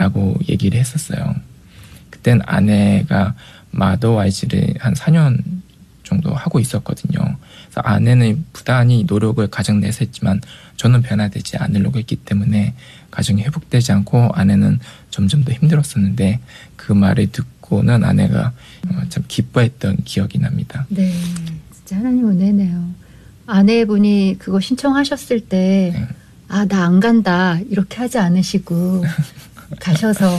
라고 얘기를 했었어요. 그땐 아내가 마더와이즈를 한 4년 정도 하고 있었거든요. 그래서 아내는 부단히 노력을 가정 내에서 했지만 저는 변화되지 않으려고 했기 때문에 가정이 회복되지 않고 아내는 점점 더 힘들었었는데 그 말을 듣고는 아내가 참 기뻐했던 기억이 납니다. 네, 진짜 하나님 은혜네요. 아내분이 그거 신청하셨을 때 네. 아, 나 안 간다 이렇게 하지 않으시고 가셔서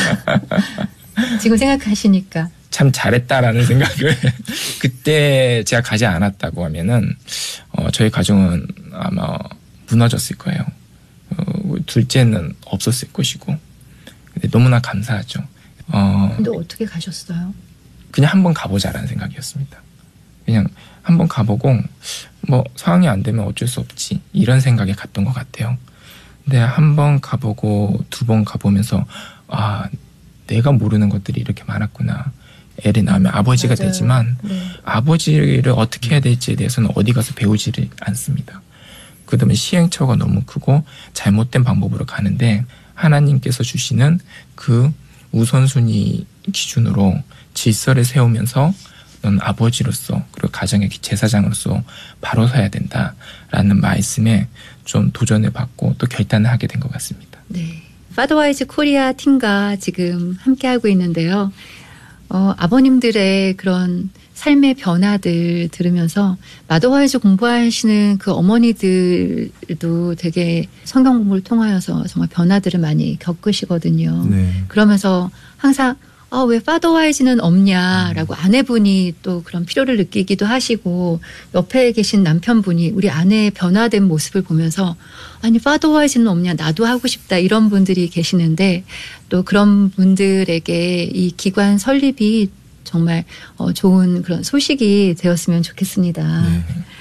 지금 생각하시니까 참 잘했다라는 생각을 그때 제가 가지 않았다고 하면은 저희 가정은 아마 무너졌을 거예요. 둘째는 없었을 것이고. 근데 너무나 감사하죠. 근데 어떻게 가셨어요? 그냥 한번 가보자라는 생각이었습니다. 그냥 한번 가보고 뭐 상황이 안 되면 어쩔 수 없지 이런 생각에 갔던 것 같아요. 근데 한번 가보고 두 번 가보면서 아, 내가 모르는 것들이 이렇게 많았구나. 애를 낳으면 아버지가 맞아요. 되지만 네. 아버지를 어떻게 해야 될지에 대해서는 어디 가서 배우지를 않습니다. 그다음에 시행착오가 너무 크고 잘못된 방법으로 가는데 하나님께서 주시는 그 우선순위 기준으로 질서를 세우면서 넌 아버지로서 그리고 가정의 제사장으로서 바로 서야 된다라는 말씀에 좀 도전을 받고 또 결단을 하게 된 것 같습니다. 네. 파더와이즈 코리아 팀과 지금 함께하고 있는데요. 아버님들의 그런 삶의 변화들 들으면서 마더와이즈 공부하시는 그 어머니들도 되게 성경 공부를 통하여서 정말 변화들을 많이 겪으시거든요. 네. 그러면서 항상 왜 파더와이즈는 없냐라고 아내분이 또 그런 필요를 느끼기도 하시고 옆에 계신 남편분이 우리 아내의 변화된 모습을 보면서 아니 파더와이즈는 없냐 나도 하고 싶다 이런 분들이 계시는데 또 그런 분들에게 이 기관 설립이 정말 좋은 그런 소식이 되었으면 좋겠습니다. 네.